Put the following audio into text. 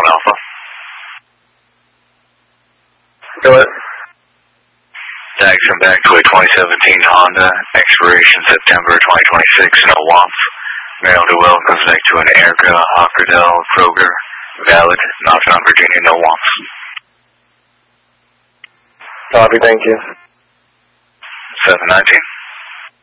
Alpha. Go ahead. Tags come back to a 2017 Honda, expiration September 2026, no wants. Mail to Will comes back to an Erica, Hockerdell, Kroger, valid, not found Virginia, no wants. Copy, thank you. 719.